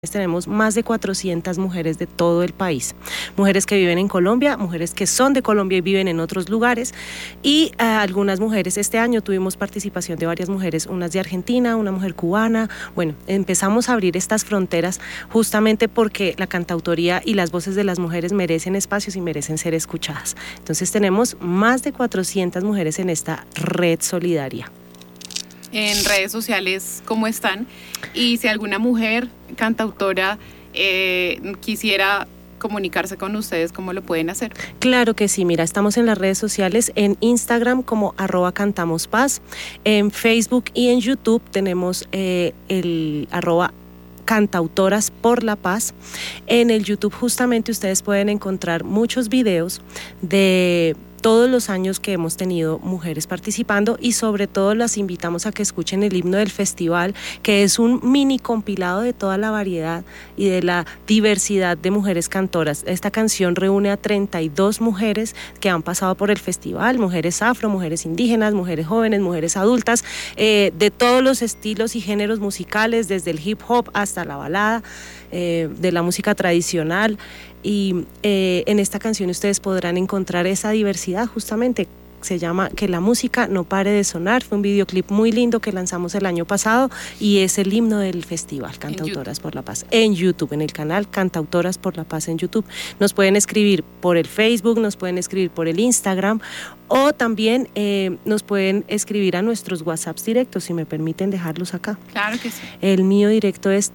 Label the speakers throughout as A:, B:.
A: Tenemos más de 400 mujeres de todo el país, mujeres que viven en Colombia, mujeres que son de Colombia y viven en otros lugares, y algunas mujeres. Este año tuvimos participación de varias mujeres, unas de Argentina, una mujer cubana. Bueno, empezamos a abrir estas fronteras justamente porque la cantautoría y las voces de las mujeres merecen espacios y merecen ser escuchadas. Entonces tenemos más de 400 mujeres en esta red solidaria.
B: En redes sociales, ¿cómo están? Y si alguna mujer cantautora quisiera comunicarse con ustedes, ¿cómo lo pueden hacer?
A: Claro que sí, mira, estamos en las redes sociales, en Instagram como @cantamospaz, en Facebook y en YouTube tenemos el @cantautoras por la paz. En el YouTube justamente ustedes pueden encontrar muchos videos de todos los años que hemos tenido mujeres participando, y sobre todo las invitamos a que escuchen el himno del festival, que es un mini compilado de toda la variedad y de la diversidad de mujeres cantoras. Esta canción reúne a 32 mujeres que han pasado por el festival, mujeres afro, mujeres indígenas, mujeres jóvenes, mujeres adultas, de todos los estilos y géneros musicales, desde el hip hop hasta la balada, de la música tradicional. Y en esta canción ustedes podrán encontrar esa diversidad justamente. Se llama Que la música no pare de sonar. Fue un videoclip muy lindo que lanzamos el año pasado y es el himno del festival Cantautoras por la Paz en YouTube, en el canal Cantautoras por la Paz en YouTube. Nos pueden escribir por el Facebook, nos pueden escribir por el Instagram, o también nos pueden escribir a nuestros WhatsApps directos, si me permiten dejarlos acá.
B: Claro que sí.
A: El mío directo es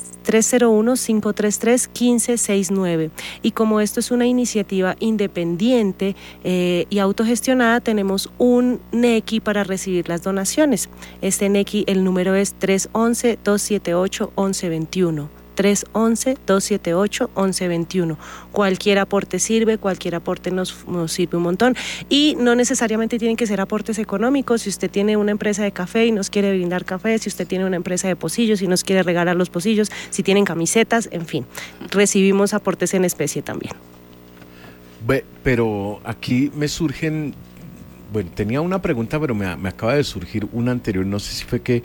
A: 301-533-1569. Y como esto es una iniciativa independiente y autogestionada, tenemos un NECI para recibir las donaciones. Este NECI, el número es 311-278-1121. 311-278-1121. Cualquier aporte sirve, cualquier aporte nos sirve un montón, y no necesariamente tienen que ser aportes económicos. Si usted tiene una empresa de café y nos quiere brindar café, si usted tiene una empresa de pocillos y nos quiere regalar los pocillos, si tienen camisetas, en fin, recibimos aportes en especie también.
C: Pero aquí me surgen, bueno, tenía una pregunta, pero me acaba de surgir una anterior, no sé si fue que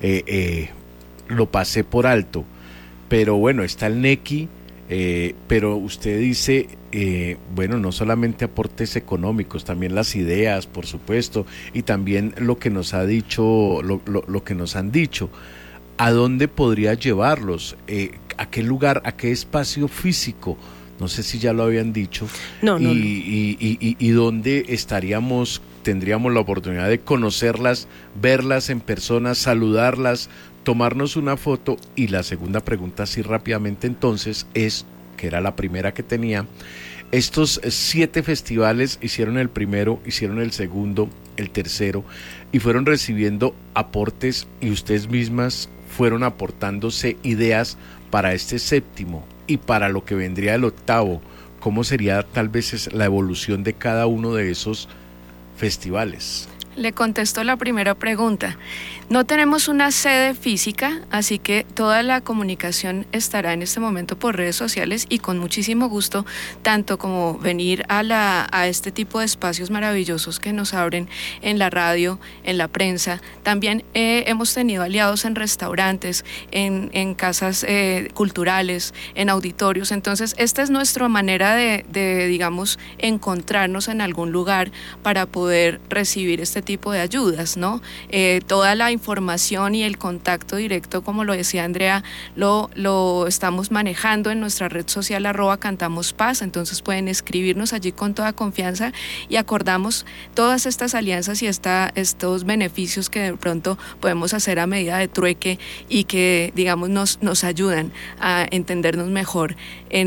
C: lo pasé por alto. Pero bueno, está el NECI, pero usted dice, bueno, no solamente aportes económicos, también las ideas, por supuesto, y también lo que nos ha dicho, lo que nos han dicho. ¿A dónde podría llevarlos? ¿A qué lugar, a qué espacio físico? No sé si ya lo habían dicho.
A: No.
C: Y dónde tendríamos la oportunidad de conocerlas, verlas en persona, saludarlas, tomarnos una foto. Y la segunda pregunta, así rápidamente entonces, es, que era la primera que tenía, estos 7 festivales, hicieron el primero, hicieron el segundo, el tercero, y fueron recibiendo aportes, y ustedes mismas fueron aportándose ideas para este séptimo y para lo que vendría el octavo. ¿Cómo sería tal vez la evolución de cada uno de esos festivales?
D: Le contesto la primera pregunta. No tenemos una sede física, así que toda la comunicación estará en este momento por redes sociales, y con muchísimo gusto, tanto como venir a este tipo de espacios maravillosos que nos abren en la radio, en la prensa. También hemos tenido aliados en restaurantes, en casas culturales, en auditorios. Entonces, esta es nuestra manera de, digamos, encontrarnos en algún lugar para poder recibir este tipo de ayudas, ¿no? Toda la información y el contacto directo, como lo decía Andrea, lo estamos manejando en nuestra red social @cantamospaz. Entonces pueden escribirnos allí con toda confianza y acordamos todas estas alianzas y estos beneficios que de pronto podemos hacer a medida de trueque, y que, digamos, nos ayudan a entendernos mejor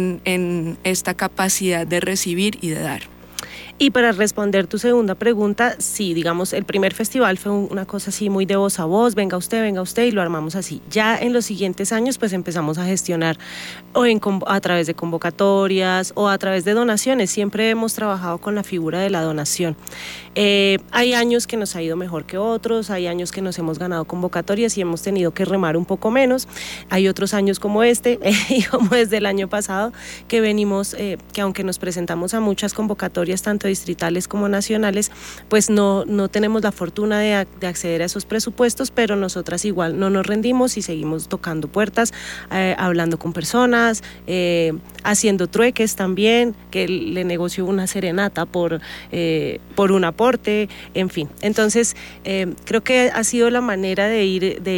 D: en esta capacidad de recibir y de dar.
A: Y para responder tu segunda pregunta, sí, digamos, el primer festival fue una cosa así muy de voz a voz, venga usted, y lo armamos así. Ya en los siguientes años, pues empezamos a gestionar a través de convocatorias o a través de donaciones. Siempre hemos trabajado con la figura de la donación. Hay años que nos ha ido mejor que otros, hay años que nos hemos ganado convocatorias y hemos tenido que remar un poco menos. Hay otros años como este y como desde el año pasado, que venimos, que aunque nos presentamos a muchas convocatorias, convocatorias tanto distritales como nacionales, pues no tenemos la fortuna de acceder a esos presupuestos, pero nosotras igual no nos rendimos y seguimos tocando puertas, hablando con personas, haciendo trueques también, que le negoció una serenata por un aporte, en fin. Entonces, creo que ha sido la manera de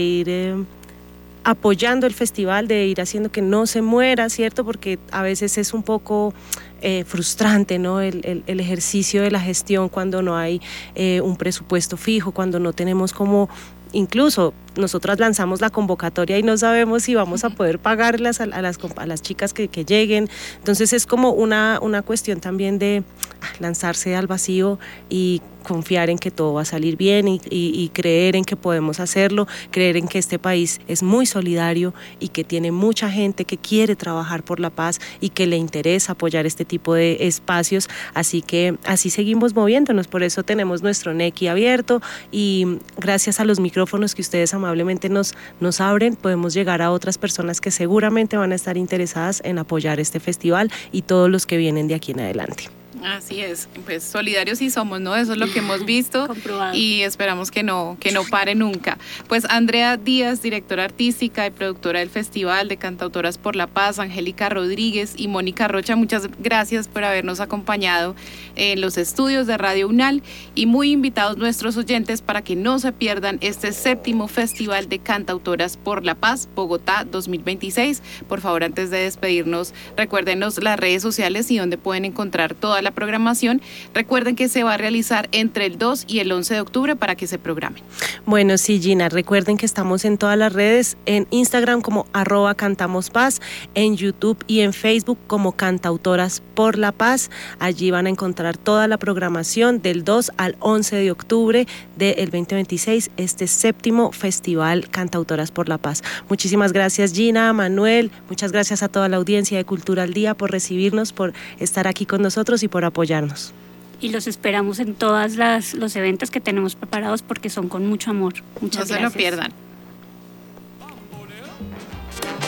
A: ir apoyando el festival, de ir haciendo que no se muera, ¿cierto? Porque a veces es un poco frustrante, ¿no? El ejercicio de la gestión cuando no hay un presupuesto fijo, cuando no tenemos como... Incluso nosotras lanzamos la convocatoria y no sabemos si vamos a poder pagarlas a las chicas que lleguen. Entonces es como una cuestión también de lanzarse al vacío y confiar en que todo va a salir bien y creer en que podemos hacerlo, creer en que este país es muy solidario y que tiene mucha gente que quiere trabajar por la paz y que le interesa apoyar este tipo de espacios. Así que así seguimos moviéndonos, por eso tenemos nuestro NECI abierto y gracias a los micrófonos que ustedes amablemente nos abren, podemos llegar a otras personas que seguramente van a estar interesadas en apoyar este festival y todos los que vienen de aquí en adelante.
B: Así es, pues solidarios sí somos, ¿no? Eso es lo que hemos visto y esperamos que no pare nunca. Pues Andrea Díaz, directora artística y productora del Festival de Cantautoras por la Paz, Angélica Rodríguez y Mónica Rocha, muchas gracias por habernos acompañado en los estudios de Radio UNAL y muy invitados nuestros oyentes para que no se pierdan este 7º Festival de Cantautoras por la Paz, Bogotá 2026. Por favor, antes de despedirnos, recuérdenos las redes sociales y donde pueden encontrar toda la programación. Recuerden que se va a realizar entre el 2 y el 11 de octubre para que se programen.
A: Bueno, sí, Gina, recuerden que estamos en todas las redes, en Instagram como @cantamospaz, en YouTube y en Facebook como Cantautoras por la Paz. Allí van a encontrar toda la programación del 2 al 11 de octubre del 2026, este 7º Festival Cantautoras por la Paz. Muchísimas gracias, Gina, Manuel, muchas gracias a toda la audiencia de Cultura al Día por recibirnos, por estar aquí con nosotros y por apoyarnos.
E: Y los esperamos en todos los eventos que tenemos preparados porque son con mucho amor. Muchas gracias.
B: No se lo pierdan.